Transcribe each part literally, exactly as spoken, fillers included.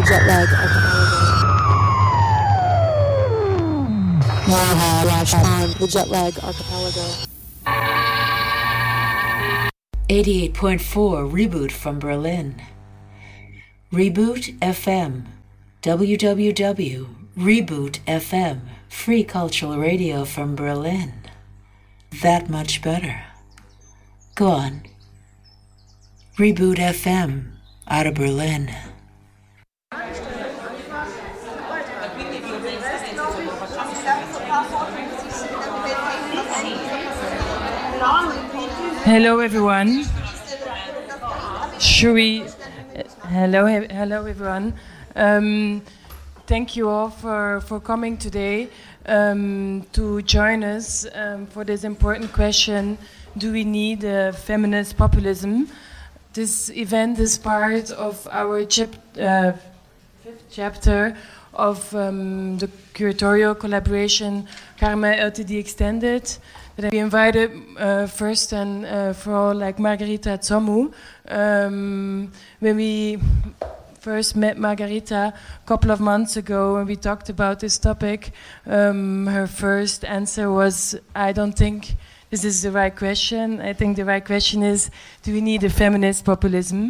Jet Lag Archipelago. Now watch on the Jet Lag Archipelago. eighty-eight point four Reboot from Berlin. Reboot F M. w w w dot reboot f m. Free cultural radio from Berlin. That much better. Go on. Reboot F M out of Berlin. Hello everyone. Should we? Hello, he- hello everyone. Um, thank you all for, for coming today um, to join us um, for this important question: do we need uh, feminist populism? This event is part of our chip, uh, fifth chapter of um, the curatorial collaboration Karma L T D Extended. That we invited uh, first and uh, for all like Margarita Tsomu. Um, when we first met Margarita a couple of months ago and we talked about this topic, um, her first answer was, I don't think this is the right question. I think the right question is, do we need a feminist populism?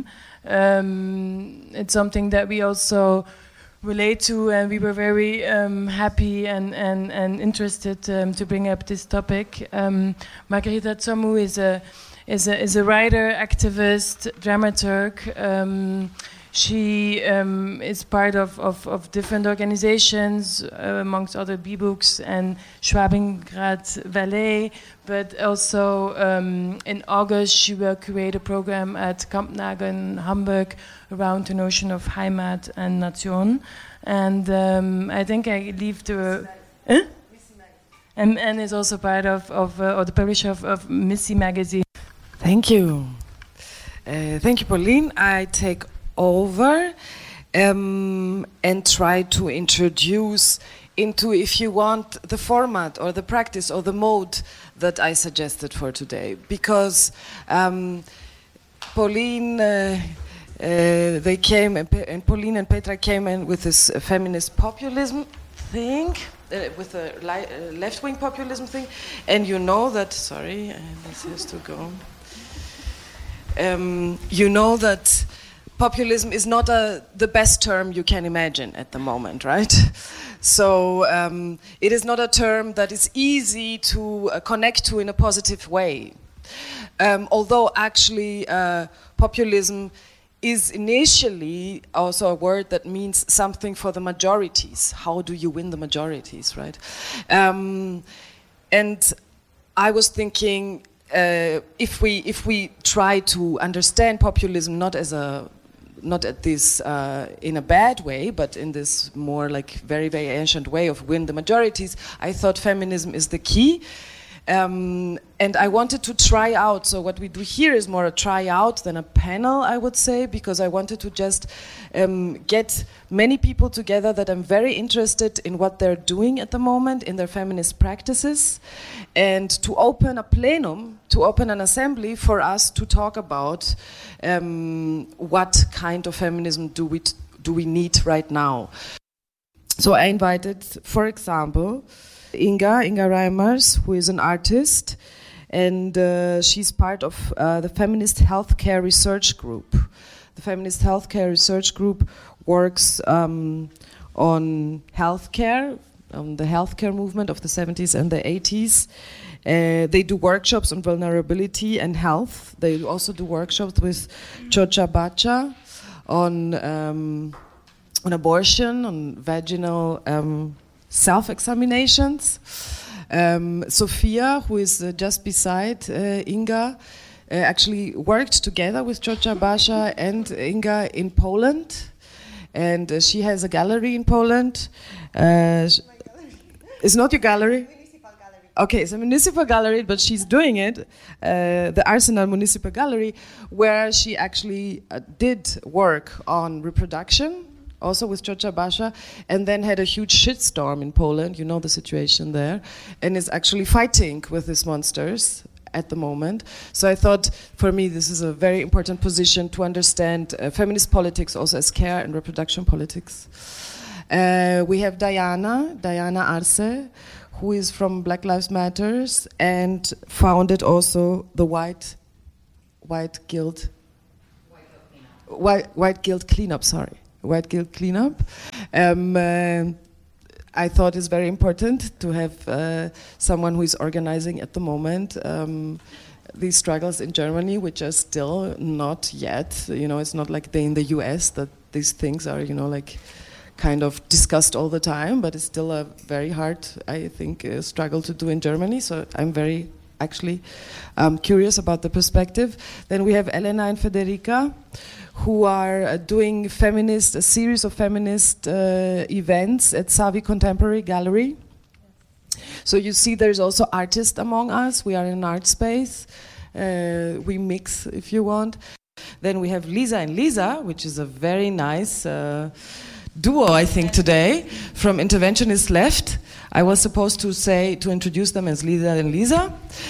Um, it's something that we also relate to, and we were very um, happy and, and, and interested um, to bring up this topic. Um, Margarita Tsomu is a, is a is a writer, activist, dramaturg. Um, she um, is part of, of, of different organizations, uh, amongst other B-Books and Schwabingrad Ballet, but also um, in August she will create a program at Kampnagel in Hamburg around the notion of Heimat and Nation. And um, I think I leave the... Huh? And, and is also part of, of uh, or the publisher of, of Missy magazine. Thank you. Uh, thank you, Pauline. I take over um, and try to introduce into, if you want, the format or the practice or the mode that I suggested for today. Because um, Pauline, uh, uh, they came, and, and Pauline and Petra came in with this uh, feminist populism thing, uh, with a li- uh, left-wing populism thing, and you know that, sorry, uh, this has to go. Um, you know that populism is not a, the best term you can imagine at the moment, right? So um, it is not a term that is easy to uh, connect to in a positive way. Um, although actually uh, populism is initially also a word that means something for the majorities. How do you win the majorities, right? Um, and I was thinking, uh, if we if we try to understand populism not as a not at this uh, in a bad way, but in this more like very very ancient way of win the majorities, I thought feminism is the key. Um, and I wanted to try out, so what we do here is more a try out than a panel, I would say, because I wanted to just um, get many people together that I'm very interested in what they're doing at the moment in their feminist practices, and to open a plenum, to open an assembly for us to talk about um, what kind of feminism do we, t- do we need right now. So I invited, for example, Inga, Inga Reimers, who is an artist, and uh, she's part of uh, the Feminist Healthcare Research Group. The Feminist Healthcare Research Group works um, on healthcare, on the healthcare movement of the seventies and the eighties. Uh, they do workshops on vulnerability and health. They also do workshops with Chocha Bacha on, um, on abortion, on vaginal um, self-examinations. Um, Sophia, who is uh, just beside uh, Inga, uh, actually worked together with Chocha Bacha and Inga in Poland, and uh, she has a gallery in Poland. Uh, sh- it's not your gallery? Okay, it's a municipal gallery, but she's doing it, uh, the Arsenal Municipal Gallery, where she actually uh, did work on reproduction, also with Chocha Bacha, and then had a huge shitstorm in Poland, you know the situation there, and is actually fighting with these monsters at the moment. So I thought, for me, this is a very important position to understand uh, feminist politics also as care and reproduction politics. Uh, we have Diana, Diana Arce, who is from Black Lives Matters and founded also the White, White Guild, White, White Guild Cleanup, sorry, White Guild Cleanup. Um, uh, I thought it's very important to have uh, someone who is organizing at the moment um, these struggles in Germany, which are still not yet, you know, it's not like they in the U S that these things are, you know, like kind of discussed all the time, but it's still a very hard, I think, uh, struggle to do in Germany. So I'm very actually um, curious about the perspective. Then we have Elena and Federica, who are uh, doing feminist, a series of feminist uh, events at Savi Contemporary Gallery. So you see there's also artists among us. We are in an art space. Uh, we mix, if you want. Then we have Lisa and Lisa, which is a very nice uh, duo, I think, today, from Interventionist Left. I was supposed to say, to introduce them as Lisa and Lisa.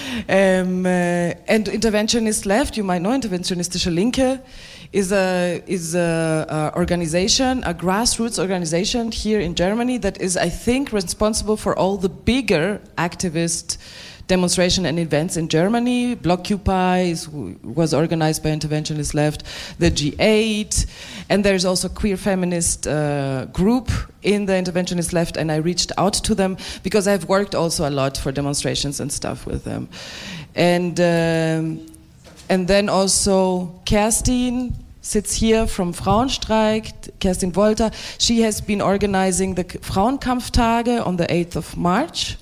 Um, uh, and Interventionist Left, you might know, Interventionistische Linke, is a is a, a organization, a grassroots organization here in Germany that is, I think, responsible for all the bigger activist demonstration and events in Germany. Blockupy is, was organized by Interventionist Left, the G eight, and there's also a queer feminist uh, group in the Interventionist Left, and I reached out to them because I've worked also a lot for demonstrations and stuff with them. And um, and then also Kerstin sits here from Frauenstreik, Kerstin Wolter. She has been organizing the Frauenkampftage on the eighth of March.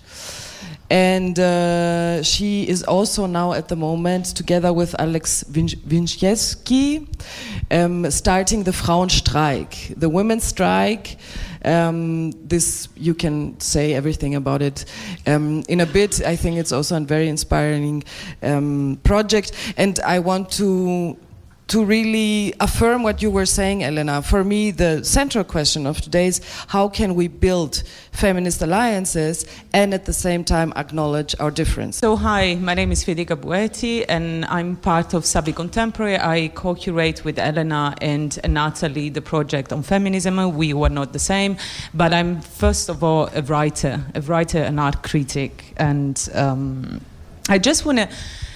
And uh, she is also now at the moment, together with Alex Winczewski, um, starting the Frauenstreik, the women's strike. Um, this, you can say everything about it um, in a bit. I think it's also a very inspiring um, project. And I want to to really affirm what you were saying, Elena. For me, the central question of today is how can we build feminist alliances and at the same time acknowledge our difference? So hi, my name is Federica Buetti and I'm part of Savi Contemporary. I co-curate with Elena and Natalie the project on feminism. We were not the same, but I'm first of all a writer, a writer, an art critic. And um, I just want to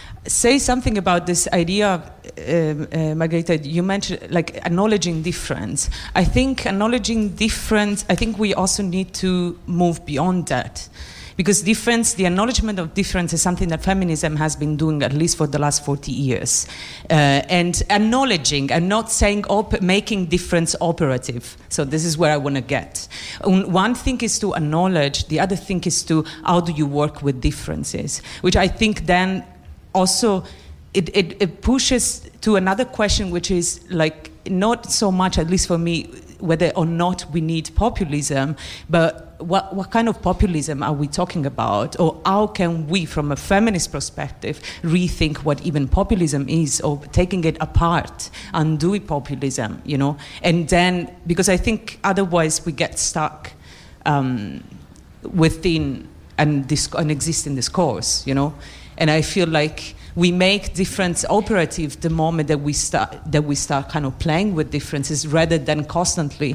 say something about this idea, uh, uh, Margarita, you mentioned like acknowledging difference. I think acknowledging difference, I think we also need to move beyond that. Because difference, the acknowledgement of difference is something that feminism has been doing at least for the last forty years. Uh, and acknowledging and not saying, op- making difference operative. So this is where I want to get. Um, one thing is to acknowledge, the other thing is to, how do you work with differences? Which I think then also, it, it, it pushes to another question, which is like not so much, at least for me, whether or not we need populism, but what, what kind of populism are we talking about? Or how can we, from a feminist perspective, rethink what even populism is, or taking it apart, undo populism, you know? And then, because I think otherwise we get stuck um, within an, disc- an existing discourse, you know? And I feel like we make difference operative the moment that we start that we start kind of playing with differences, rather than constantly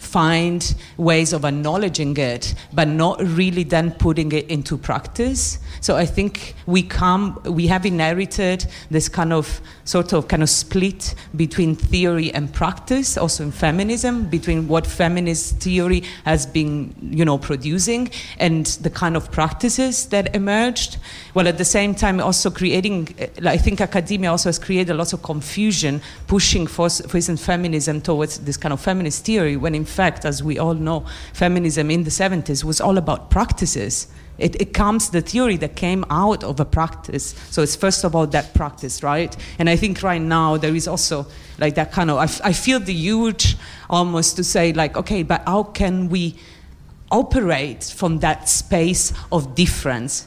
find ways of acknowledging it, but not really then putting it into practice. So I think we come, we have inherited this kind of sort of kind of split between theory and practice, also in feminism, between what feminist theory has been, you know, producing and the kind of practices that emerged. While at the same time also creating, I think academia also has created lots of confusion, pushing for, for instance, feminism towards this kind of feminist theory, when in fact, as we all know, feminism in the seventies was all about practices. It, it comes, the theory that came out of a practice. So it's first of all that practice, right? And I think right now there is also like that kind of, I, f- I feel the urge almost to say like, okay, but how can we operate from that space of difference?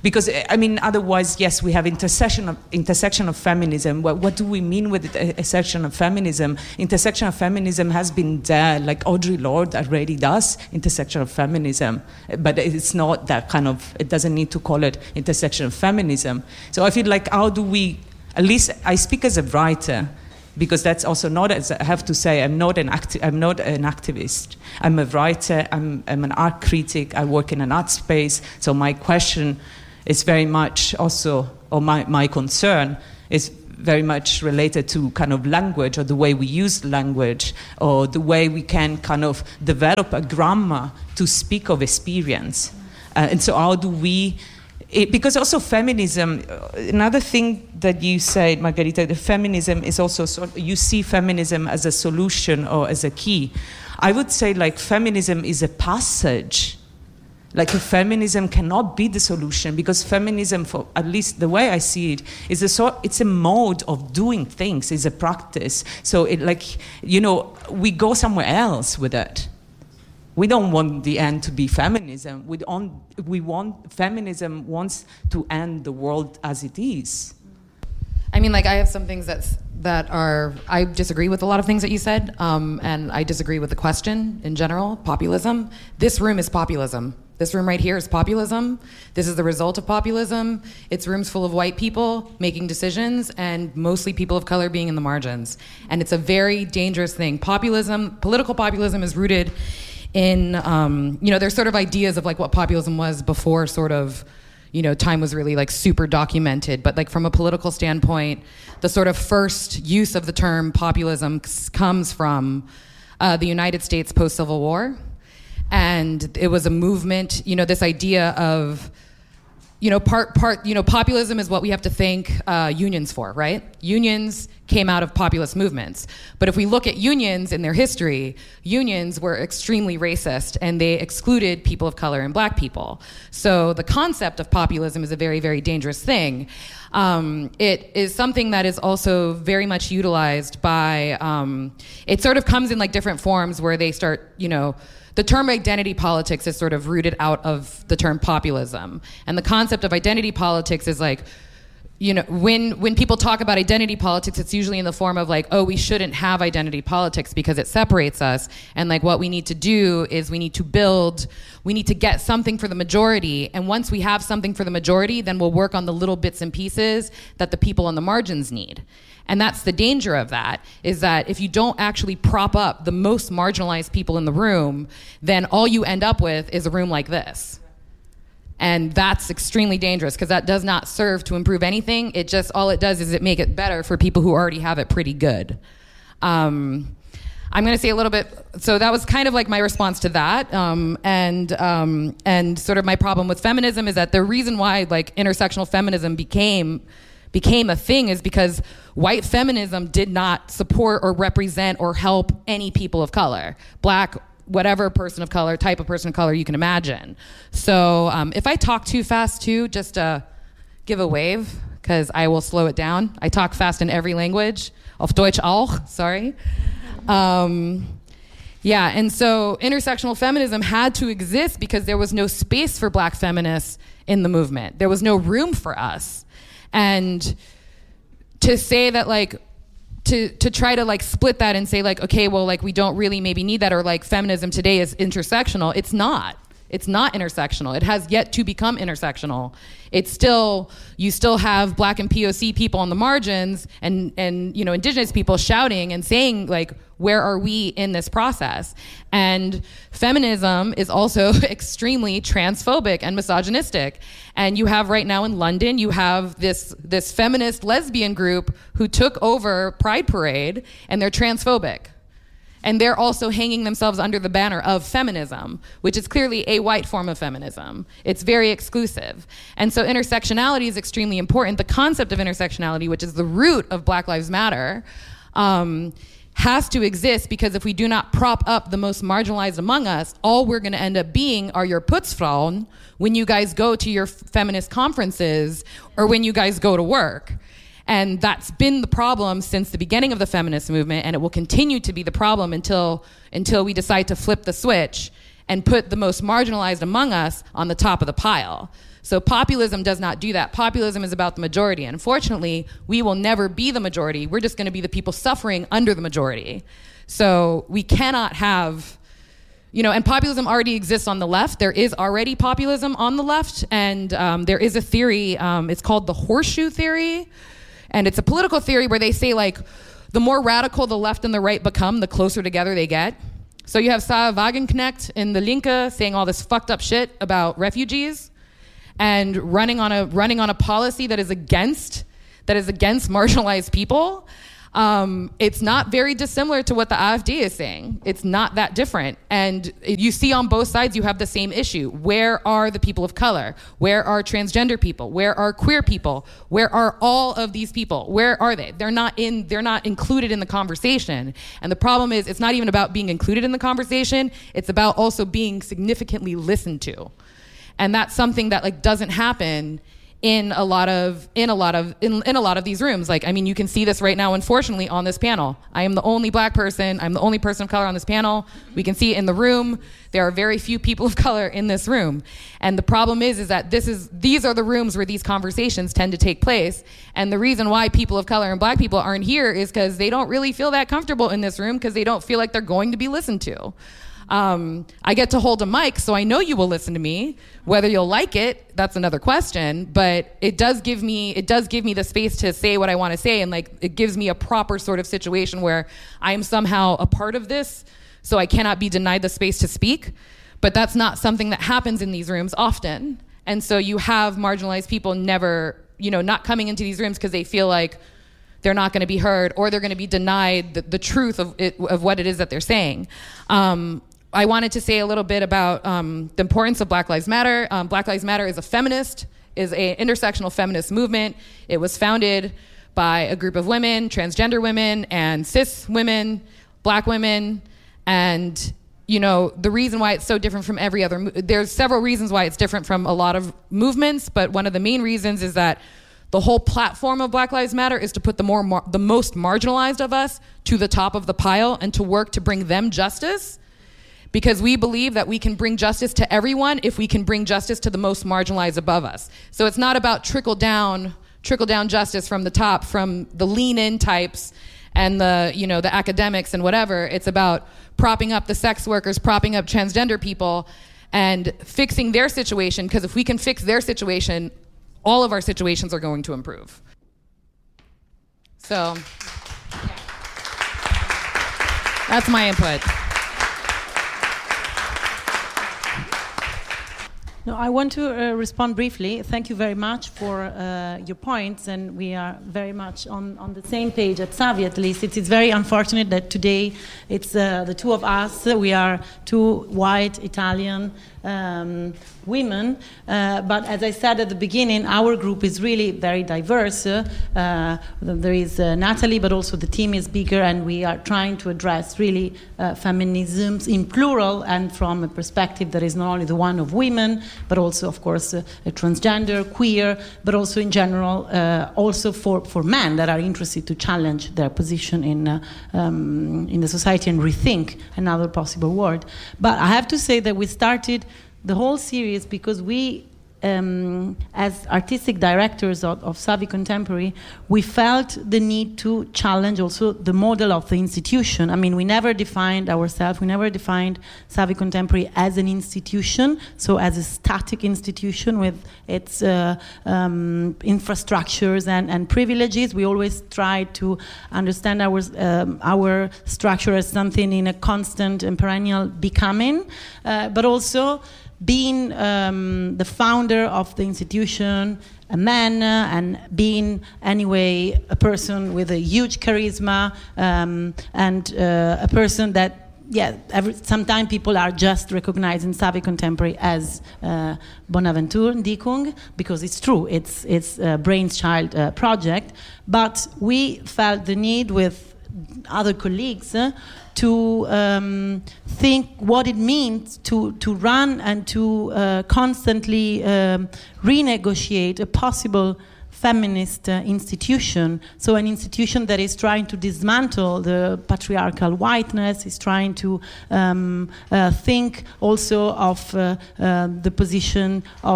Because, I mean, otherwise, yes, we have intersection of, intersection of feminism. What, what do we mean with it, intersection of feminism? Intersection of feminism has been there, like Audre Lorde already does, intersection of feminism. But it's not that kind of, it doesn't need to call it intersection of feminism. So I feel like, how do we, at least I speak as a writer, because that's also not, as I have to say, I'm not an acti- I'm not an activist. I'm a writer, I'm, I'm an art critic, I work in an art space, so my question is very much also, or my, my concern is very much related to kind of language, or the way we use language, or the way we can kind of develop a grammar to speak of experience. Uh, and so how do we, It, because also feminism, another thing that you said, Margherita, the feminism is also, sort, you see feminism as a solution or as a key. I would say like feminism is a passage. Like a feminism cannot be the solution, because feminism, for at least the way I see it, is a sort, it's a mode of doing things, it's a practice. So it like, you know, we go somewhere else with it. We don't want the end to be feminism. We don't, we want, feminism wants to end the world as it is. I mean, like, I have some things that's, that are, I disagree with a lot of things that you said, um, and I disagree with the question in general, populism. This room is populism. This room right here is populism. This is the result of populism. It's rooms full of white people making decisions, and mostly people of color being in the margins. And it's a very dangerous thing. Populism, political populism is rooted in, um, you know, there's sort of ideas of like what populism was before sort of, you know, time was really like super documented. But like from a political standpoint, the sort of first use of the term populism c- comes from uh, the United States post-Civil War. And it was a movement, you know, this idea of, you know, part, part, you know, populism is what we have to thank uh, unions for, right? Unions came out of populist movements. But if we look at unions in their history, unions were extremely racist, and they excluded people of color and black people. So the concept of populism is a very, very dangerous thing. Um, it is something that is also very much utilized by, um, it sort of comes in like different forms where they start, you know, the term identity politics is sort of rooted out of the term populism. And the concept of identity politics is like, you know, when when people talk about identity politics, it's usually in the form of like, oh, we shouldn't have identity politics because it separates us. And like what we need to do is we need to build, we need to get something for the majority. And once we have something for the majority, then we'll work on the little bits and pieces that the people on the margins need. And that's the danger of that, is that if you don't actually prop up the most marginalized people in the room, then all you end up with is a room like this. And that's extremely dangerous, because that does not serve to improve anything. It just, all it does is it make it better for people who already have it pretty good. Um, I'm going to say a little bit, so that was kind of like my response to that. Um, and um, and sort of my problem with feminism is that the reason why like intersectional feminism became became a thing is because white feminism did not support or represent or help any people of color, black, whatever person of color, type of person of color you can imagine. So um, if I talk too fast too, just uh, give a wave, because I will slow it down. I talk fast in every language. Auf Deutsch auch, sorry. Um, yeah, and so intersectional feminism had to exist because there was no space for black feminists in the movement. There was no room for us. And to say that like, to to try to like split that and say like, okay, well, like we don't really maybe need that, or like feminism today is intersectional. It's not. It's not intersectional. It has yet to become intersectional. It's still, you still have black and P O C people on the margins and, and you know, indigenous people shouting and saying like, where are we in this process? And feminism is also extremely transphobic and misogynistic. And you have right now in London, you have this, this feminist lesbian group who took over Pride Parade, and they're transphobic. And they're also hanging themselves under the banner of feminism, which is clearly a white form of feminism. It's very exclusive. And so intersectionality is extremely important. The concept of intersectionality, which is the root of Black Lives Matter, um, has to exist, because if we do not prop up the most marginalized among us, all we're going to end up being are your putzfrauen when you guys go to your feminist conferences or when you guys go to work. And that's been the problem since the beginning of the feminist movement, and it will continue to be the problem until until we decide to flip the switch and put the most marginalized among us on the top of the pile. So populism does not do that. Populism is about the majority. And unfortunately, we will never be the majority. We're just going to be the people suffering under the majority. So we cannot have, you know, and populism already exists on the left. There is already populism on the left. And um, there is a theory, um, it's called the horseshoe theory. And it's a political theory where they say, like, the more radical the left and the right become, the closer together they get. So you have Sarah Wagenknecht in the Linke saying all this fucked up shit about refugees and running on a running on a policy that is against that is against marginalized people. Um, it's not very dissimilar to what the AfD is saying. It's not that different. And you see on both sides, you have the same issue. Where are the people of color? Where are transgender people? Where are queer people? Where are all of these people? Where are they? They're not in, they're not included in the conversation. And the problem is, it's not even about being included in the conversation. It's about also being significantly listened to. And that's something that like doesn't happen in a lot of in a lot of in, in a lot of these rooms. Like, I mean, you can see this right now, unfortunately, on this panel. I am the only black person. I'm the only person of color on this panel. We can see it in the room. There are very few people of color in this room. And the problem is, is that this is these are the rooms where these conversations tend to take place. And the reason why people of color and black people aren't here is because they don't really feel that comfortable in this room because they don't feel like they're going to be listened to. Um, I get to hold a mic, so I know you will listen to me. Whether you'll like it, that's another question. But it does give me it does give me the space to say what I want to say, and like it gives me a proper sort of situation where I am somehow a part of this, so I cannot be denied the space to speak. But that's not something that happens in these rooms often, and so you have marginalized people never, you know, not coming into these rooms because they feel like they're not going to be heard, or they're going to be denied the, the truth of it, of what it is that they're saying. Um, I wanted to say a little bit about um, the importance of Black Lives Matter. Um, Black Lives Matter is a feminist, is an intersectional feminist movement. It was founded by a group of women, transgender women and cis women, black women. And, you know, the reason why it's so different from every other, there's several reasons why it's different from a lot of movements, but one of the main reasons is that the whole platform of Black Lives Matter is to put the more mar- the most marginalized of us to the top of the pile and to work to bring them justice. Because we believe that we can bring justice to everyone if we can bring justice to the most marginalized above us. So it's not about trickle down, trickle down justice from the top, from the lean in types and the, you know, the academics and whatever. It's about propping up the sex workers, propping up transgender people and fixing their situation. Because if we can fix their situation, all of our situations are going to improve. So that's my input. No, I want to uh, respond briefly. Thank you very much for uh, your points, and we are very much on, on the same page at Savi, at least. It's, it's very unfortunate that today it's uh, the two of us. We are two white Italian um, women, uh, but as I said at the beginning, our group is really very diverse. Uh, there is uh, Natalie, but also the team is bigger, and we are trying to address really uh, feminisms in plural and from a perspective that is not only the one of women, but also, of course, uh, transgender, queer, but also in general, uh, also for, for men that are interested to challenge their position in uh, um, in the society and rethink another possible world. But I have to say that we started the whole series because we, um, as artistic directors of, of Savi Contemporary, we felt the need to challenge also the model of the institution. I mean, we never defined ourselves, we never defined Savi Contemporary as an institution, so as a static institution with its uh, um, infrastructures and, and privileges. We always tried to understand our, um, our structure as something in a constant and perennial becoming, uh, but also being um, the founder of the institution, a man, uh, and being anyway a person with a huge charisma, um, and uh, a person that, yeah, every, sometimes people are just recognizing Savi Contemporary as uh, Bonaventure Ndikung, because it's true, it's it's a brainchild uh, project, but we felt the need with other colleagues uh, to um, think what it means to, to run and to uh, constantly um, renegotiate a possible feminist uh, institution. So an institution that is trying to dismantle the patriarchal whiteness, is trying to um, uh, think also of uh, uh, the position of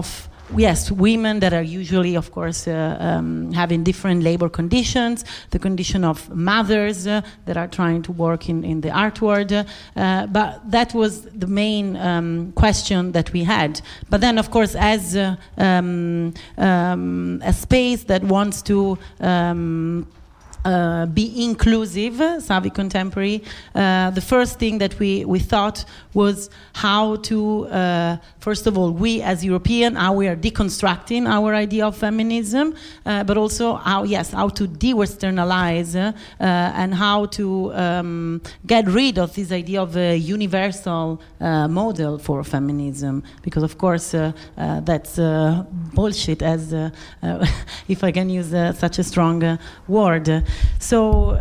yes, women that are usually, of course, uh, um, having different labor conditions, the condition of mothers uh, that are trying to work in, in the art world. Uh, but that was the main um, question that we had. But then, of course, as uh, um, um, a space that wants to um, Uh, be inclusive, Savvy Contemporary, uh, the first thing that we, we thought was how to, uh, first of all, we as European, how we are deconstructing our idea of feminism, uh, but also how, yes, how to de-Westernalize uh, uh, and how to um, get rid of this idea of a universal uh, model for feminism, because of course uh, uh, that's uh, bullshit, as uh, uh, if I can use uh, such a strong uh, word. So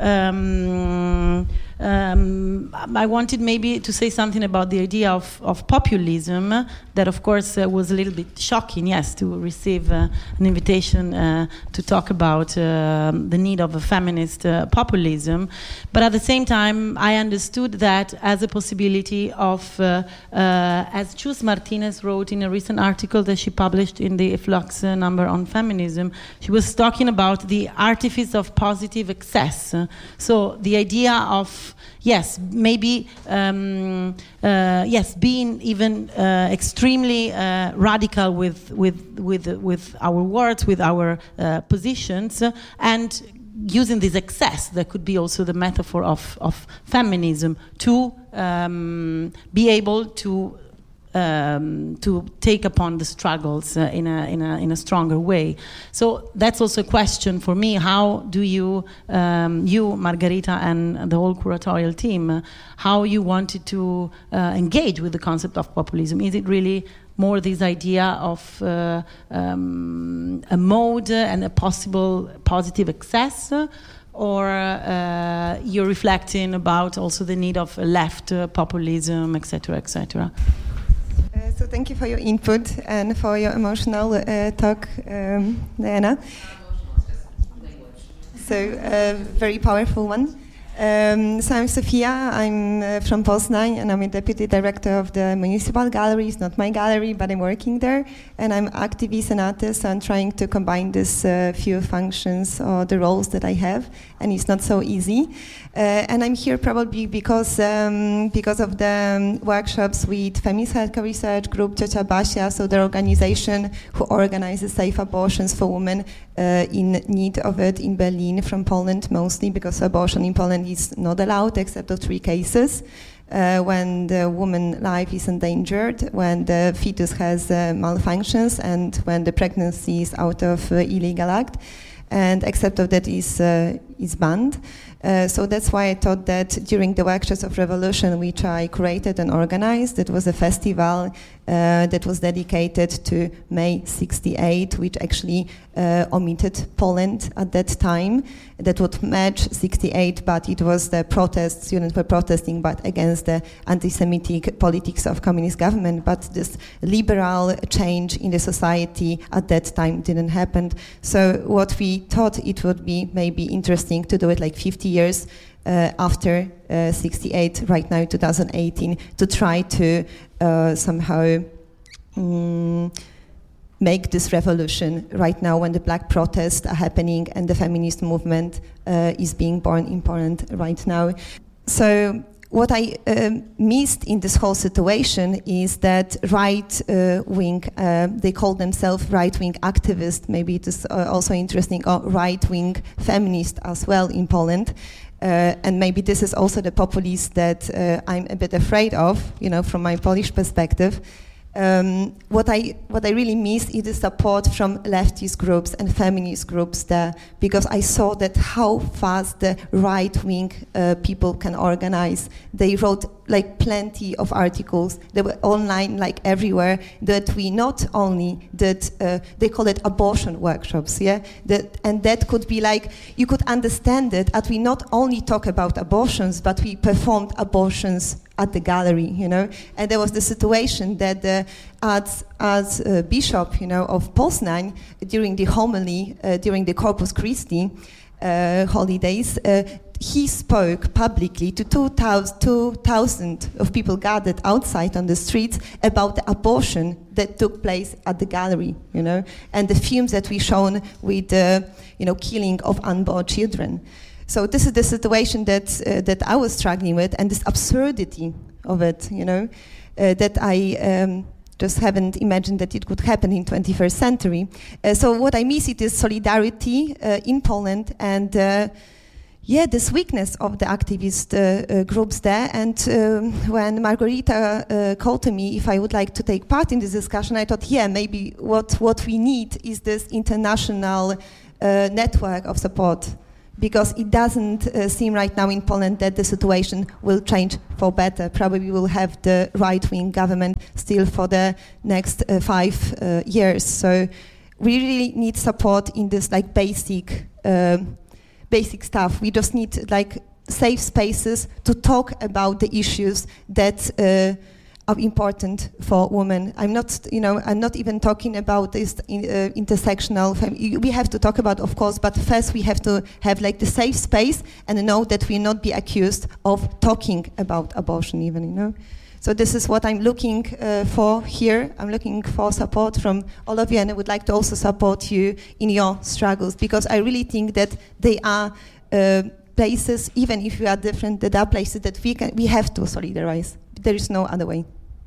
um, um, I wanted maybe to say something about the idea of, of populism, that of course uh, was a little bit shocking, yes, to receive uh, an invitation uh, to talk about uh, the need of a feminist uh, populism. But at the same time, I understood that as a possibility of, uh, uh, as Chus Martinez wrote in a recent article that she published in the Flux uh, number on feminism, she was talking about the artifice of positive excess. So the idea of, yes, maybe, um, uh, yes, being even uh, extremely uh, radical with, with, with, with our words, with our uh, positions, uh, and using this excess, that could be also the metaphor of, of feminism, to um, be able to Um, to take upon the struggles uh, in a in a in a stronger way. So that's also a question for me. How do you, um, you Margherita and the whole curatorial team, uh, how you wanted to uh, engage with the concept of populism? Is it really more this idea of uh, um, a mode and a possible positive excess? Or uh, you're reflecting about also the need of left uh, populism, et cetera, et cetera? Uh, so thank you for your input and for your emotional uh, talk, um, Diana. So a uh, very powerful one. Um, so I'm Sofia, I'm uh, from Poznań, and I'm a deputy director of the Municipal Gallery. It's not my gallery, but I'm working there. And I'm activist and artist, so I'm trying to combine these uh, few functions or the roles that I have, and it's not so easy. Uh, and I'm here probably because um, because of the um, workshops with Feminist Healthcare Research Group, Ciocia Basia, so the organization who organizes safe abortions for women uh, in need of it in Berlin, from Poland mostly, because abortion in Poland is not allowed except of three cases. Uh, when the woman's life is endangered, when the fetus has uh, malfunctions, and when the pregnancy is out of uh, illegal act, and except of that is uh, is banned. Uh, so that's why I thought that during the workshops of Revolution, which I created and organized, it was a festival uh, that was dedicated to May sixty-eight, which actually uh, omitted Poland at that time. That would match sixty-eight, but it was the protest, students were protesting, but against the anti-Semitic politics of communist government. But this liberal change in the society at that time didn't happen. So what we thought it would be maybe interesting to do it like fifty years uh, after uh, sixty-eight, right now two thousand eighteen, to try to uh, somehow um, make this revolution right now when the black protests are happening and the feminist movement uh, is being born in Poland right now. So what I uh, missed in this whole situation is that right-wing, uh, uh, they call themselves right-wing activists, maybe it is uh, also interesting, or right-wing feminists as well in Poland. Uh, and maybe this is also the populist that uh, I'm a bit afraid of, you know, from my Polish perspective. Um, what I what I really missed is the support from leftist groups and feminist groups there, because I saw that how fast the right-wing uh, people can organize. They wrote like plenty of articles. They were online, like everywhere. That we not only did, uh, they call it abortion workshops, yeah. That and that could be like, you could understand it. That we not only talk about abortions, but we performed abortions at the gallery, you know. And there was the situation that the as as uh, bishop, you know, of Poznań, during the homily, uh, during the Corpus Christi, uh, holidays, uh, he spoke publicly to two thousand of people gathered outside on the streets about the abortion that took place at the gallery, you know, and the films that we shown with the, uh, you know, killing of unborn children. So this is the situation that uh, that I was struggling with, and this absurdity of it, you know, uh, that I um, just haven't imagined that it could happen in twenty-first century. Uh, so what I miss it is solidarity uh, in Poland, and uh, yeah, this weakness of the activist uh, uh, groups there. And um, when Margarita uh, called to me if I would like to take part in this discussion, I thought, yeah, maybe what, what we need is this international uh, network of support, because it doesn't uh, seem right now in Poland that the situation will change for better. Probably we will have the right-wing government still for the next uh, five uh, years. So we really need support in this like basic uh, basic stuff. We just need like safe spaces to talk about the issues that uh, are important for women. I'm not, you know, I'm not even talking about this in, uh, intersectional. Fem- we have to talk about, of course, but first we have to have like the safe space and know that we not be accused of talking about abortion, even, you know. So this is what I'm looking uh, for here. I'm looking for support from all of you, and I would like to also support you in your struggles, because I really think that they are uh, places, even if we are different, that are places that we can, we have to solidarize. There is no other way.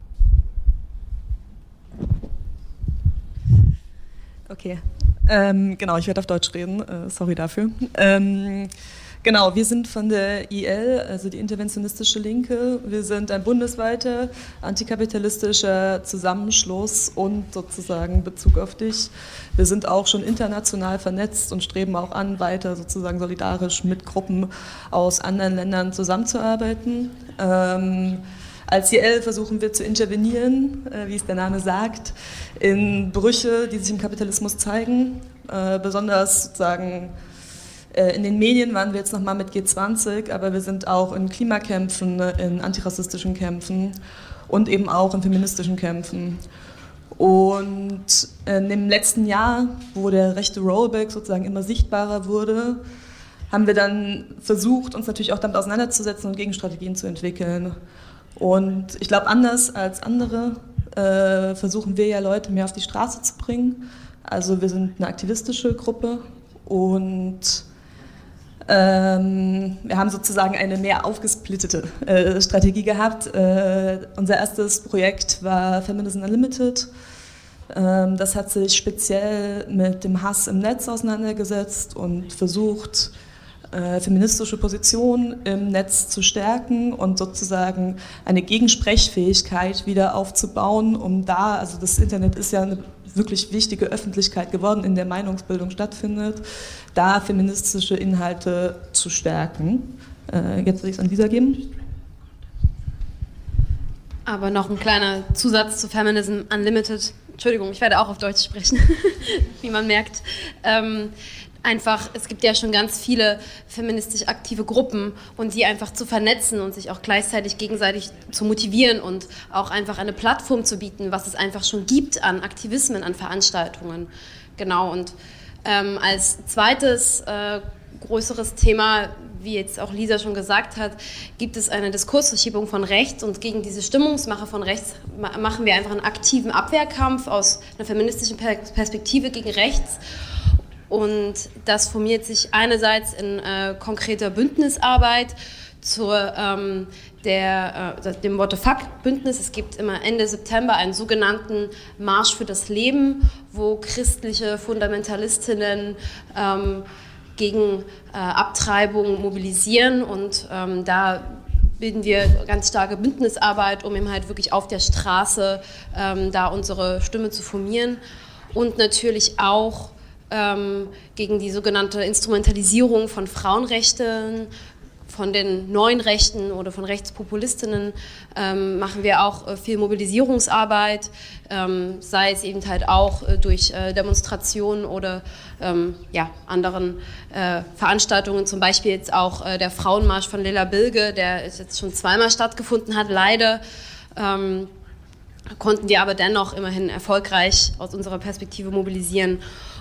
Okay, ähm, genau, ich werde auf Deutsch reden, äh, sorry dafür. Ähm, Genau, wir sind von der I L, also die Interventionistische Linke. Wir sind ein bundesweiter antikapitalistischer Zusammenschluss und sozusagen Bezug auf dich. Wir sind auch schon international vernetzt und streben auch an, weiter sozusagen solidarisch mit Gruppen aus anderen Ländern zusammenzuarbeiten. Ähm, Als I L versuchen wir zu intervenieren, äh, wie es der Name sagt, in Brüche, die sich im Kapitalismus zeigen, äh, besonders sozusagen in den Medien waren wir jetzt nochmal mit G zwanzig, aber wir sind auch in Klimakämpfen, in antirassistischen Kämpfen und eben auch in feministischen Kämpfen. Und in dem letzten Jahr, wo der rechte Rollback sozusagen immer sichtbarer wurde, haben wir dann versucht, uns natürlich auch damit auseinanderzusetzen und Gegenstrategien zu entwickeln. Und ich glaube, anders als andere äh, versuchen wir ja Leute mehr auf die Straße zu bringen. Also wir sind eine aktivistische Gruppe und Ähm, wir haben sozusagen eine mehr aufgesplittete äh, Strategie gehabt. Äh, unser erstes Projekt war Feminism Unlimited. Ähm, das hat sich speziell mit dem Hass im Netz auseinandergesetzt und versucht, äh, feministische Positionen im Netz zu stärken und sozusagen eine Gegensprechfähigkeit wieder aufzubauen, um da, also das Internet ist ja eine wirklich wichtige Öffentlichkeit geworden, in der Meinungsbildung stattfindet, da feministische Inhalte zu stärken. Äh, jetzt will ich es an Lisa geben. Aber noch ein kleiner Zusatz zu Feminism Unlimited. Entschuldigung, ich werde auch auf Deutsch sprechen, wie man merkt. Ähm, einfach, es gibt ja schon ganz viele feministisch aktive Gruppen und die einfach zu vernetzen und sich auch gleichzeitig gegenseitig zu motivieren und auch einfach eine Plattform zu bieten, was es einfach schon gibt an Aktivismen, an Veranstaltungen. Genau, und ähm, als zweites äh, größeres Thema, wie jetzt auch Lisa schon gesagt hat, gibt es eine Diskursverschiebung von rechts, und gegen diese Stimmungsmache von rechts machen wir einfach einen aktiven Abwehrkampf aus einer feministischen Perspektive gegen rechts. Und das formiert sich einerseits in äh, konkreter Bündnisarbeit zur, ähm, der, äh, dem What the Fuck-Bündnis. Es gibt immer Ende September einen sogenannten Marsch für das Leben, wo christliche Fundamentalistinnen ähm, gegen äh, Abtreibung mobilisieren, und ähm, da bilden wir ganz starke Bündnisarbeit, um eben halt wirklich auf der Straße ähm, da unsere Stimme zu formieren, und natürlich auch ähm, gegen die sogenannte Instrumentalisierung von Frauenrechten, von den neuen Rechten oder von Rechtspopulistinnen ähm, machen wir auch äh, viel Mobilisierungsarbeit, ähm, sei es eben halt auch äh, durch äh, Demonstrationen oder ähm, ja, anderen äh, Veranstaltungen, zum Beispiel jetzt auch äh, der Frauenmarsch von Lilla Bilge, der jetzt schon zweimal stattgefunden hat, leider. Ähm, konnten wir aber dennoch immerhin erfolgreich aus unserer Perspektive mobilisieren.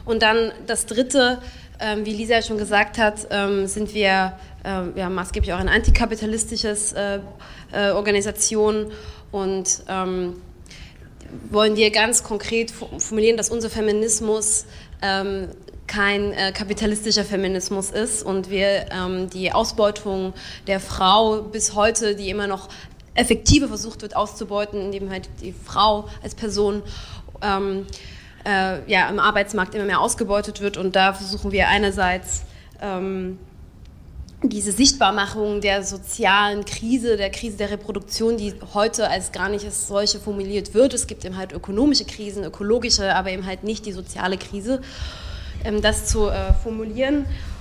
Und dann das Dritte, ähm, wie Lisa schon gesagt hat, ähm, sind wir äh, ja, maßgeblich auch eine antikapitalistisches äh, äh, Organisation und ähm, wollen wir ganz konkret formulieren, dass unser Feminismus ähm, kein äh, kapitalistischer Feminismus ist und wir ähm, die Ausbeutung der Frau bis heute, die immer noch effektiver versucht wird auszubeuten, indem halt die Frau als Person ähm, äh, ja, im Arbeitsmarkt immer mehr ausgebeutet wird, und da versuchen wir einerseits ähm, diese Sichtbarmachung der sozialen Krise, der Krise der Reproduktion, die heute als gar nicht als solche formuliert wird. Es gibt eben halt ökonomische Krisen, ökologische, aber eben halt nicht die soziale Krise, ähm, das zu äh, formulieren.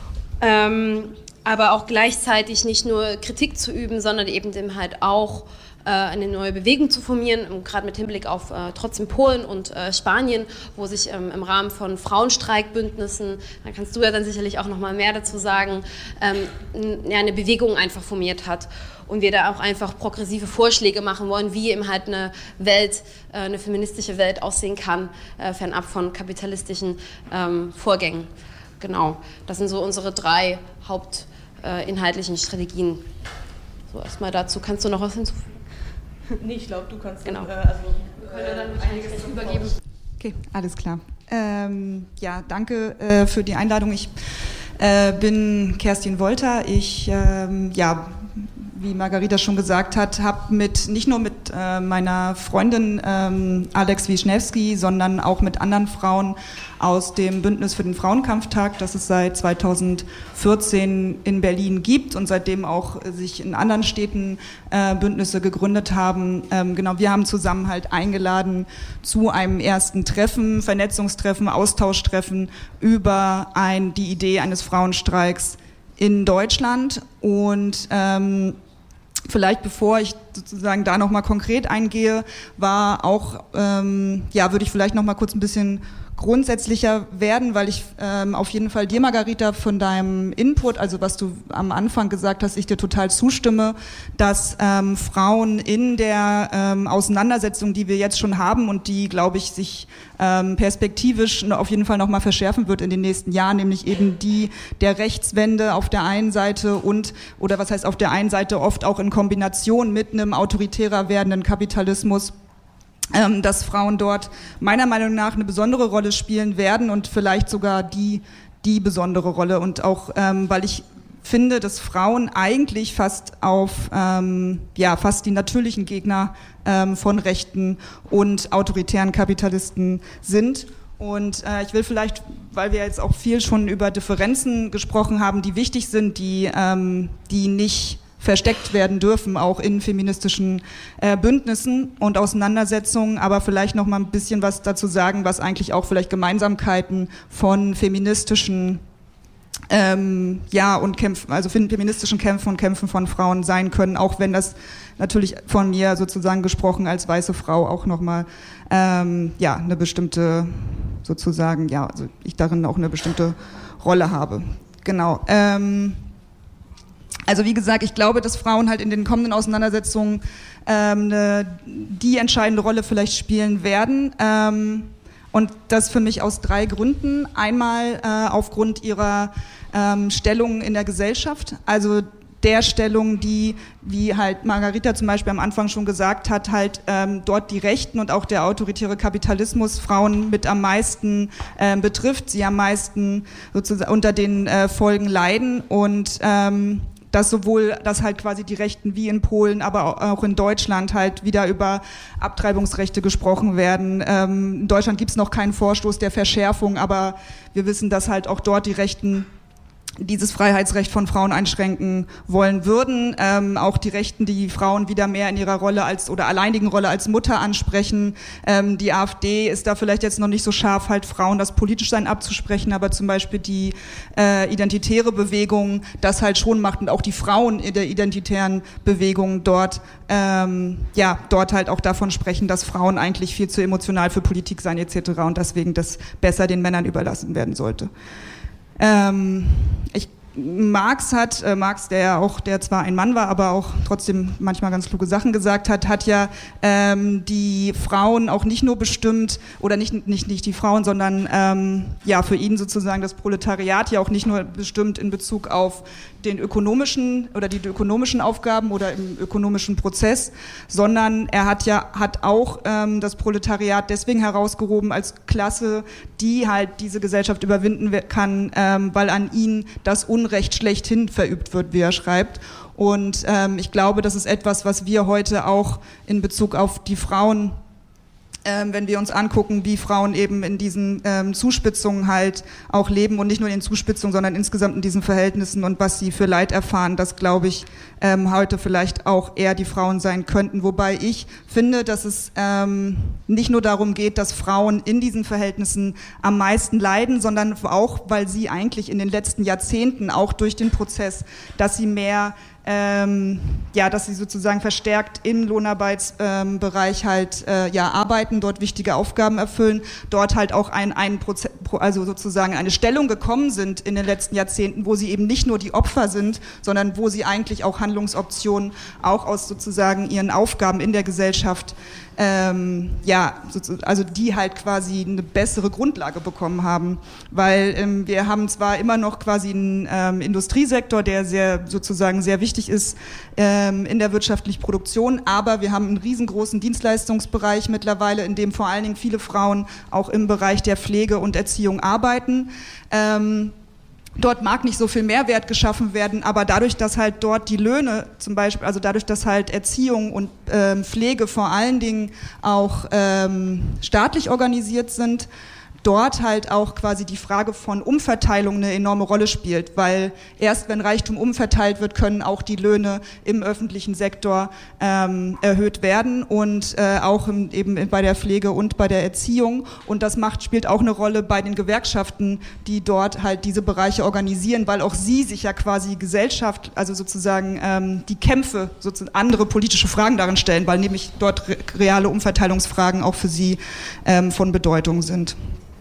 Ähm, aber auch gleichzeitig nicht nur Kritik zu üben, sondern eben dem halt auch äh, eine neue Bewegung zu formieren, gerade mit Hinblick auf äh, trotzdem Polen und äh, Spanien, wo sich ähm, im Rahmen von Frauenstreikbündnissen, da kannst du ja dann sicherlich auch noch mal mehr dazu sagen, ähm, ja, eine Bewegung einfach formiert hat. Und wir da auch einfach progressive Vorschläge machen wollen, wie eben halt eine Welt, äh, eine feministische Welt aussehen kann, äh, fernab von kapitalistischen ähm, Vorgängen. Genau, das sind so unsere drei hauptinhaltlichen äh, Strategien. So, erstmal dazu. Kannst du noch was hinzufügen? Nee, ich glaube, du kannst genau. Dann, äh, also, wir können dann einiges übergeben. Okay, alles klar. Ähm, ja, danke äh, für die Einladung. Ich äh, bin Kerstin Wolter. Ich, ähm, ja, wie Margarita schon gesagt hat, habe mit nicht nur mit äh, meiner Freundin ähm, Alex Wischnewski, sondern auch mit anderen Frauen aus dem Bündnis für den Frauenkampftag, das es seit zweitausendvierzehn in Berlin gibt und seitdem auch sich in anderen Städten äh, Bündnisse gegründet haben. Ähm, genau, wir haben zusammen halt eingeladen zu einem ersten Treffen, Vernetzungstreffen, Austauschtreffen über ein, die Idee eines Frauenstreiks in Deutschland. Und ähm, vielleicht bevor ich sozusagen da nochmal konkret eingehe, war auch, ähm, ja, würde ich vielleicht nochmal kurz ein bisschen grundsätzlicher werden, weil ich ähm, auf jeden Fall dir, Margarita, von deinem Input, also was du am Anfang gesagt hast, ich dir total zustimme, dass ähm, Frauen in der ähm, Auseinandersetzung, die wir jetzt schon haben und die, glaube ich, sich ähm, perspektivisch auf jeden Fall nochmal verschärfen wird in den nächsten Jahren, nämlich eben die der Rechtswende auf der einen Seite und, oder was heißt auf der einen Seite oft auch in Kombination mit einem autoritärer werdenden Kapitalismus, Ähm, dass Frauen dort meiner Meinung nach eine besondere Rolle spielen werden und vielleicht sogar die, die besondere Rolle. Und auch, ähm, weil ich finde, dass Frauen eigentlich fast auf, ähm, ja, fast die natürlichen Gegner ähm, von rechten und autoritären Kapitalisten sind. Und äh, ich will vielleicht, weil wir jetzt auch viel schon über Differenzen gesprochen haben, die wichtig sind, die, ähm, die nicht versteckt werden dürfen, auch in feministischen äh, Bündnissen und Auseinandersetzungen, aber vielleicht noch mal ein bisschen was dazu sagen, was eigentlich auch vielleicht Gemeinsamkeiten von feministischen ähm, ja und Kämpfen, also feministischen Kämpfen und Kämpfen von Frauen sein können, auch wenn das natürlich von mir sozusagen gesprochen als weiße Frau auch noch mal ähm, ja eine bestimmte sozusagen ja also ich darin auch eine bestimmte Rolle habe. Genau. Ähm, Also wie gesagt, ich glaube, dass Frauen halt in den kommenden Auseinandersetzungen ähm, eine, die entscheidende Rolle vielleicht spielen werden. Ähm, und das für mich aus drei Gründen. Einmal äh, aufgrund ihrer ähm, Stellung in der Gesellschaft, also der Stellung, die, wie halt Margarita zum Beispiel am Anfang schon gesagt hat, halt ähm, dort die Rechten und auch der autoritäre Kapitalismus Frauen mit am meisten ähm, betrifft, sie am meisten sozusagen unter den äh, Folgen leiden und ähm, dass sowohl, dass halt quasi die Rechten wie in Polen, aber auch in Deutschland halt wieder über Abtreibungsrechte gesprochen werden. Ähm, in Deutschland gibt es noch keinen Vorstoß der Verschärfung, aber wir wissen, dass halt auch dort die Rechten dieses Freiheitsrecht von Frauen einschränken wollen würden. Ähm, auch die Rechten, die Frauen wieder mehr in ihrer Rolle als oder alleinigen Rolle als Mutter ansprechen. Ähm, die AfD ist da vielleicht jetzt noch nicht so scharf, halt Frauen das Politischsein abzusprechen, aber zum Beispiel die äh, identitäre Bewegung das halt schon macht und auch die Frauen in der identitären Bewegung dort, ähm, ja, dort halt auch davon sprechen, dass Frauen eigentlich viel zu emotional für Politik seien et cetera und deswegen das besser den Männern überlassen werden sollte. Ähm, ich Marx hat, äh, Marx, der ja auch, der zwar ein Mann war, aber auch trotzdem manchmal ganz kluge Sachen gesagt hat, hat ja ähm, die Frauen auch nicht nur bestimmt, oder nicht, nicht, nicht die Frauen, sondern ähm, ja für ihn sozusagen das Proletariat ja auch nicht nur bestimmt in Bezug auf den ökonomischen oder die ökonomischen Aufgaben oder im ökonomischen Prozess, sondern er hat ja hat auch ähm, das Proletariat deswegen herausgehoben als Klasse, die halt diese Gesellschaft überwinden kann, ähm, weil an ihnen das Unrecht schlechthin verübt wird, wie er schreibt. Und ähm, ich glaube, das ist etwas, was wir heute auch in Bezug auf die Frauen, Ähm, wenn wir uns angucken, wie Frauen eben in diesen ähm, Zuspitzungen halt auch leben und nicht nur in den Zuspitzungen, sondern insgesamt in diesen Verhältnissen und was sie für Leid erfahren, das glaube ich ähm, heute vielleicht auch eher die Frauen sein könnten. Wobei ich finde, dass es ähm, nicht nur darum geht, dass Frauen in diesen Verhältnissen am meisten leiden, sondern auch, weil sie eigentlich in den letzten Jahrzehnten auch durch den Prozess, dass sie mehr Ähm, ja, dass sie sozusagen verstärkt im Lohnarbeitsbereich ähm, halt äh, ja arbeiten, dort wichtige Aufgaben erfüllen, dort halt auch ein, ein Proze- also sozusagen eine Stellung gekommen sind in den letzten Jahrzehnten, wo sie eben nicht nur die Opfer sind, sondern wo sie eigentlich auch Handlungsoptionen auch aus sozusagen ihren Aufgaben in der Gesellschaft Ähm, ja, also die halt quasi eine bessere Grundlage bekommen haben, weil ähm, wir haben zwar immer noch quasi einen ähm, Industriesektor, der sehr sozusagen sehr wichtig ist ähm, in der wirtschaftlichen Produktion, aber wir haben einen riesengroßen Dienstleistungsbereich mittlerweile, in dem vor allen Dingen viele Frauen auch im Bereich der Pflege und Erziehung arbeiten. Ähm, Dort mag nicht so viel Mehrwert geschaffen werden, aber dadurch, dass halt dort die Löhne zum Beispiel, also dadurch, dass halt Erziehung und ähm, Pflege vor allen Dingen auch ähm, staatlich organisiert sind, dort halt auch quasi die Frage von Umverteilung eine enorme Rolle spielt, weil erst wenn Reichtum umverteilt wird, können auch die Löhne im öffentlichen Sektor ähm, erhöht werden und äh, auch im, eben bei der Pflege und bei der Erziehung, und das macht, spielt auch eine Rolle bei den Gewerkschaften, die dort halt diese Bereiche organisieren, weil auch sie sich ja quasi Gesellschaft, also sozusagen ähm, die Kämpfe, sozusagen andere politische Fragen darin stellen, weil nämlich dort re- reale Umverteilungsfragen auch für sie ähm, von Bedeutung sind.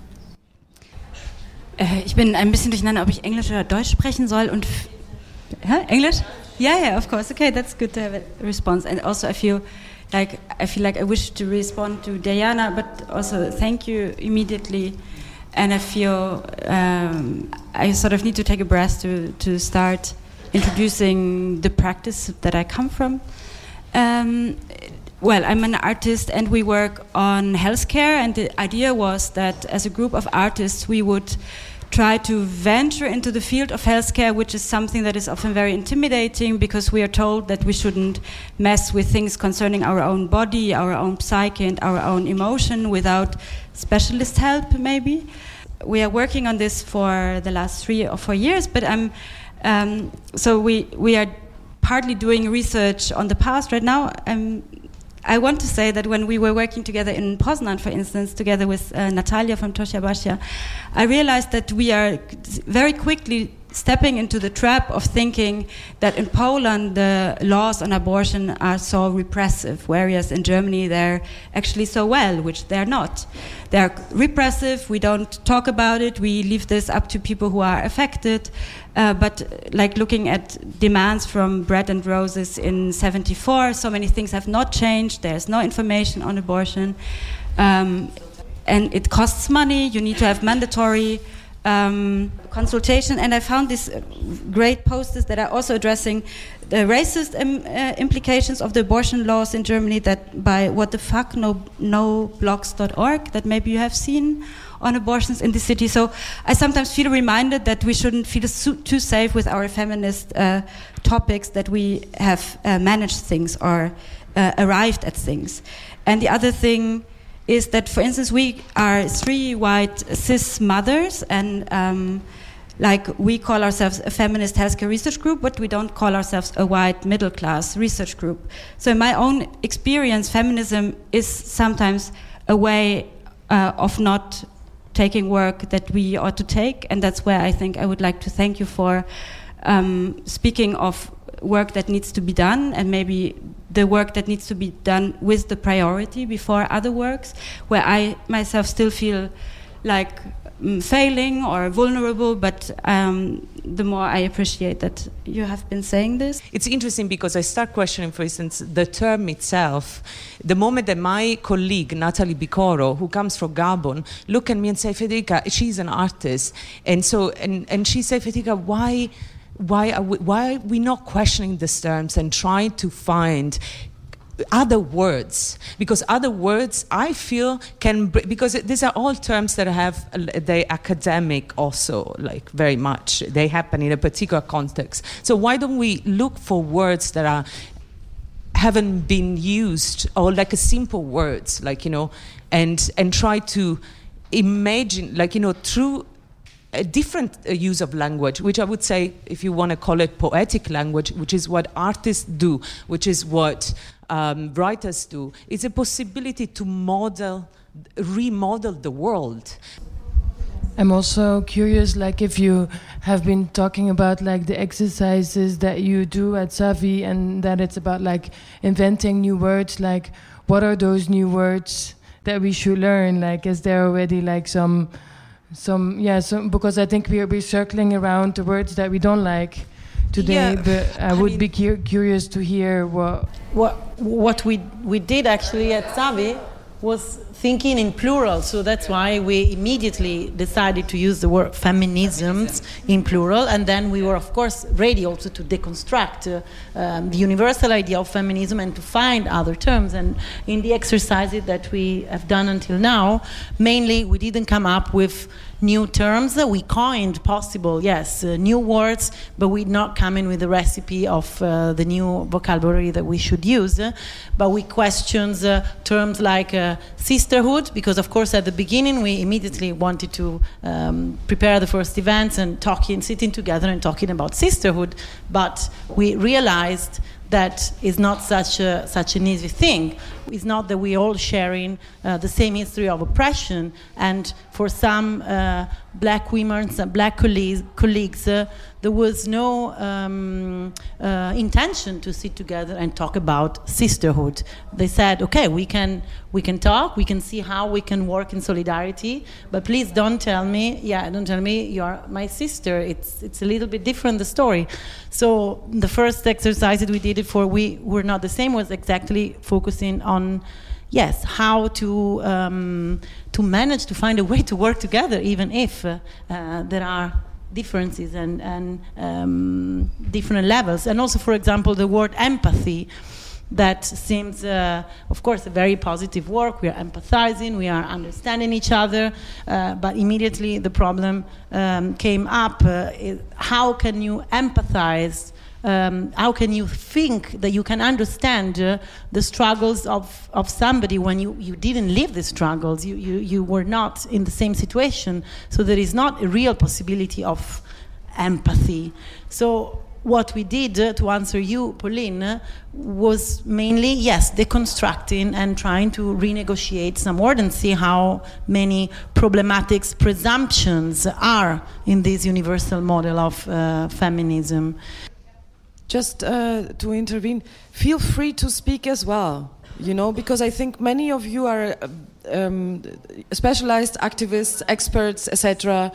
Ich bin ein bisschen durcheinander, ob ich Englisch oder Deutsch sprechen soll und f- huh? English? Yeah, yeah, of course. Okay, that's good to have a response. And also, I feel like I feel like I wish to respond to Diana, but also thank you immediately. And I feel um, I sort of need to take a breath to to start introducing the practice that I come from. Um, Well, I'm an artist and we work on healthcare, and the idea was that as a group of artists we would try to venture into the field of healthcare, which is something that is often very intimidating because we are told that we shouldn't mess with things concerning our own body, our own psyche and our own emotion without specialist help maybe. We are working on this for the last three or four years, but I'm, um, so we, we are partly doing research on the past right now. I'm, I want to say that when we were working together in Poznan, for instance, together with uh, Natalia from Tosia Basia, I realized that we are very quickly stepping into the trap of thinking that in Poland the laws on abortion are so repressive, whereas in Germany they're actually so well, which they're not. They're repressive, we don't talk about it, we leave this up to people who are affected. Uh, but like looking at demands from Bread and Roses in seventy-four, so many things have not changed. There's no information on abortion. Um, and it costs money. You need to have mandatory um, consultation. And I found these great posters that are also addressing the racist im, uh, implications of the abortion laws in Germany, that by what the fuck no, no blogs dot org, that maybe you have seen on abortions in the city. So I sometimes feel reminded that we shouldn't feel so, too safe with our feminist uh, topics, that we have uh, managed things or uh, arrived at things. And the other thing is that, for instance, we are three white cis mothers, and um, like we call ourselves a feminist healthcare research group, but we don't call ourselves a white middle class research group. So in my own experience, feminism is sometimes a way uh, of not taking work that we ought to take, and that's where I think I would like to thank you for um, speaking of work that needs to be done, and maybe the work that needs to be done with the priority before other works, where I myself still feel like um, failing or vulnerable, but um, the more I appreciate that you have been saying this. It's interesting because I start questioning, for instance, the term itself. The moment that my colleague, Natalie Bicoro, who comes from Gabon, look at me and say, Federica, she's an artist. And so, and, and she said, Federica, why, why, are we, why are we not questioning these terms and trying to find other words, because other words I feel can, because these are all terms that have, they academic also, like very much, they happen in a particular context. So why don't we look for words that are, haven't been used, or like a simple words, like, you know, and, and try to imagine, like, you know, through a different use of language, which I would say, if you want to call it poetic language, which is what artists do, which is what um, writers do, it's a possibility to model, remodel the world. I'm also curious, like, if you have been talking about like the exercises that you do at Savi, and that it's about like inventing new words, like what are those new words that we should learn? Like, is there already like some Some yeah, some, because I think we're, we're circling around the words that we don't like today. Yeah, but I, I would mean, be cu- curious to hear what what what we we did actually at Savi was thinking in plural. So that's why we immediately decided to use the word feminisms in plural, and then we were of course ready also to deconstruct uh, um, the universal idea of feminism and to find other terms. And in the exercises that we have done until now, mainly we didn't come up with new terms. We coined possible, yes, uh, new words, but we're not coming with a recipe of uh, the new vocabulary that we should use. Uh, but we questioned uh, terms like uh, sisterhood, because of course at the beginning we immediately wanted to um, prepare the first events and talking, sitting together and talking about sisterhood, but we realized that is not such a, such an easy thing. It's not that we're all sharing uh, the same history of oppression, and for some uh, black women, some black colleagues, colleagues uh, there was no um, uh, intention to sit together and talk about sisterhood. They said, okay, we can we can talk, we can see how we can work in solidarity, but please don't tell me, yeah, don't tell me you're my sister. It's it's a little bit different, the story. So the first exercise that we did it for We Were Not the Same was exactly focusing on, yes, how to um, to manage to find a way to work together, even if uh, uh, there are differences and, and um, different levels. And also, for example, the word empathy, that seems, uh, of course, a very positive work. We are empathizing, we are understanding each other, uh, but immediately the problem um, came up. Uh, is how can you empathize? Um, how can you think that you can understand uh, the struggles of, of somebody when you, you didn't live the struggles, you, you, you were not in the same situation, so there is not a real possibility of empathy. So what we did, uh, to answer you, Pauline, uh, was mainly, yes, deconstructing and trying to renegotiate some word and see how many problematic presumptions are in this universal model of uh, feminism. Just uh, to intervene, feel free to speak as well, you know, because I think many of you are um, specialized activists, experts, et cetera.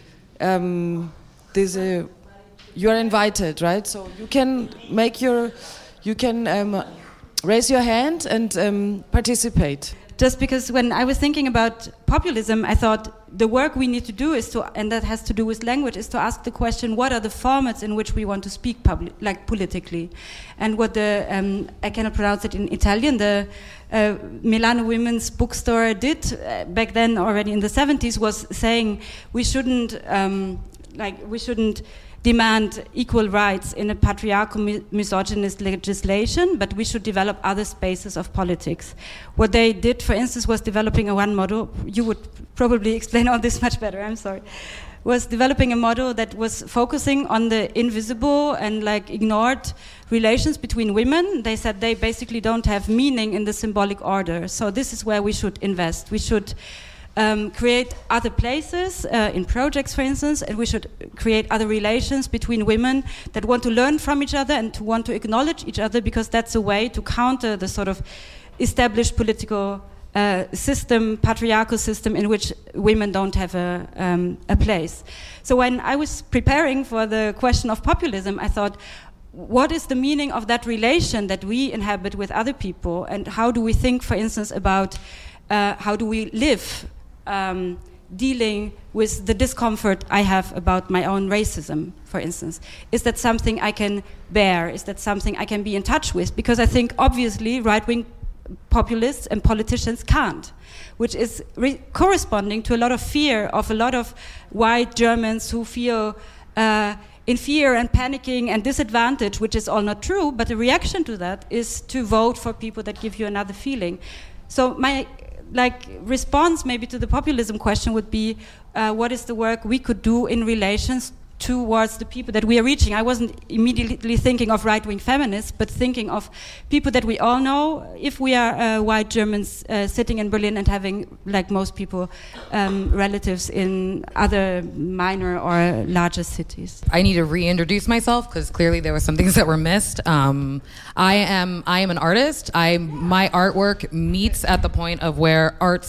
Um, there's a, you are invited, right? So you can make your, you can um, raise your hand and um, participate. Just because when I was thinking about populism, I thought the work we need to do is to, and that has to do with language, is to ask the question, what are the formats in which we want to speak public, like politically? And what the, um, I cannot pronounce it in Italian, the uh, Milano Women's Bookstore did uh, back then already in the seventies was saying we shouldn't, um, like, we shouldn't demand equal rights in a patriarchal mi- misogynist legislation, but we should develop other spaces of politics. What they did, for instance, was developing a one model. You would probably explain all this much better, I'm sorry. Was developing a model that was focusing on the invisible and like ignored relations between women. They said they basically don't have meaning in the symbolic order. So this is where we should invest. We should Um, create other places uh, in projects, for instance, and we should create other relations between women that want to learn from each other and to want to acknowledge each other, because that's a way to counter the sort of established political uh, system, patriarchal system, in which women don't have a, um, a place. So when I was preparing for the question of populism, I thought, what is the meaning of that relation that we inhabit with other people, and how do we think, for instance, about uh, how do we live um, dealing with the discomfort I have about my own racism, for instance? Is that something I can bear? Is that something I can be in touch with? Because I think, obviously, right-wing populists and politicians can't, which is re- corresponding to a lot of fear of a lot of white Germans who feel uh, in fear and panicking and disadvantaged, which is all not true, but the reaction to that is to vote for people that give you another feeling. So my like response maybe to the populism question would be, uh, what is the work we could do in relations towards the people that we are reaching? I wasn't immediately thinking of right-wing feminists, but thinking of people that we all know. If we are uh, white Germans uh, sitting in Berlin and having, like most people, um, relatives in other minor or larger cities. I need to reintroduce myself because clearly there were some things that were missed. Um, I am I am an artist. I my artwork meets at the point of where art